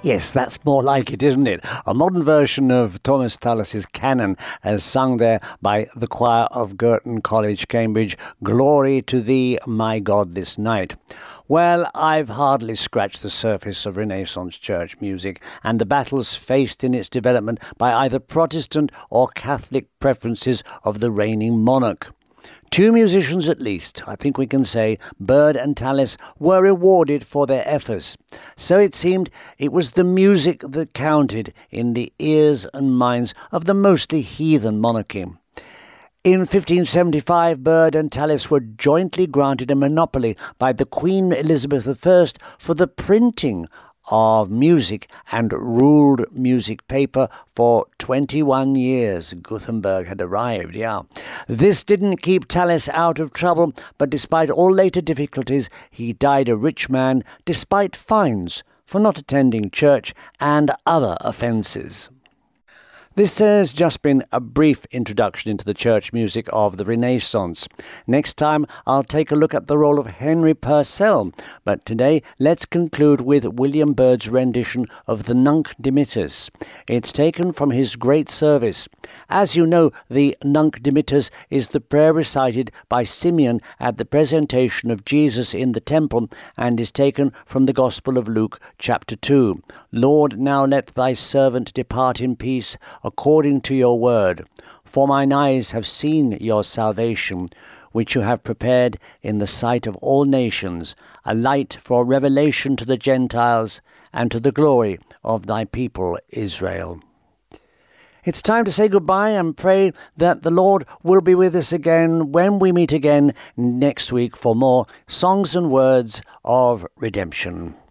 Yes, that's more like it, isn't it? A modern version of Thomas Tallis's Canon, as sung there by the choir of Girton College, Cambridge. Glory to thee, my God, this night. Well, I've hardly scratched the surface of Renaissance church music and the battles faced in its development by either Protestant or Catholic preferences of the reigning monarch. Two musicians at least, I think we can say, Byrd and Tallis, were rewarded for their efforts. So it seemed it was the music that counted in the ears and minds of the mostly heathen monarchy. In 1575, Byrd and Tallis were jointly granted a monopoly by the Queen Elizabeth I for the printing of music and ruled music paper for 21 years. Gutenberg had arrived, This didn't keep Tallis out of trouble, but despite all later difficulties, he died a rich man despite fines for not attending church and other offences. This has just been a brief introduction into the church music of the Renaissance. Next time, I'll take a look at the role of Henry Purcell, but today let's conclude with William Byrd's rendition of the Nunc Dimittis. It's taken from his great service. As you know, the Nunc Dimittis is the prayer recited by Simeon at the presentation of Jesus in the temple and is taken from the Gospel of Luke, chapter 2. Lord, now let thy servant depart in peace, according to your word. For mine eyes have seen your salvation, which you have prepared in the sight of all nations, a light for revelation to the Gentiles and to the glory of thy people Israel. It's time to say goodbye and pray that the Lord will be with us again when we meet again next week for more songs and words of redemption.